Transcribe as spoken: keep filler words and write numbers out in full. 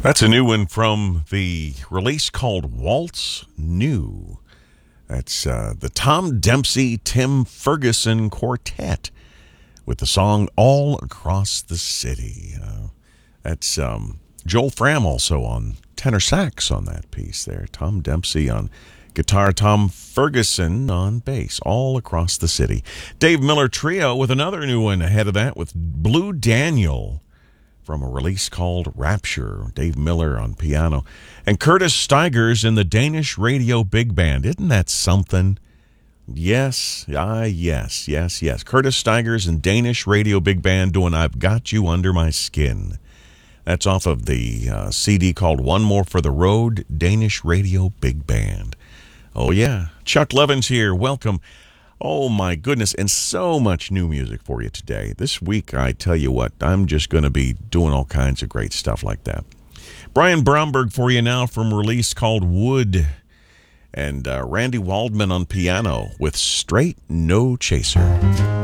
That's a new one from the release called Waltz New. That's uh, the Tom Dempsey, Tim Ferguson Quartet with the song All Across the City. Uh, that's um, Joel Fram also on tenor sax on that piece there. Tom Dempsey on guitar, Tom Ferguson on bass, All Across the City. Dave Miller Trio with another new one ahead of that with Blue Daniel from a release called Rapture. Dave Miller on piano. And Curtis Stigers in the Danish Radio Big Band. Isn't that something? Yes, ah, yes, yes, yes. Curtis Stigers and Danish Radio Big Band doing I've Got You Under My Skin. That's off of the uh, C D called One More for the Road, Danish Radio Big Band. Oh, yeah. Chuck Levins here. Welcome. Oh, my goodness, and so much new music for you today. This week, I tell you what, I'm just going to be doing all kinds of great stuff like that. Brian Bromberg for you now from a release called Wood. And uh, Randy Waldman on piano with Straight No Chaser.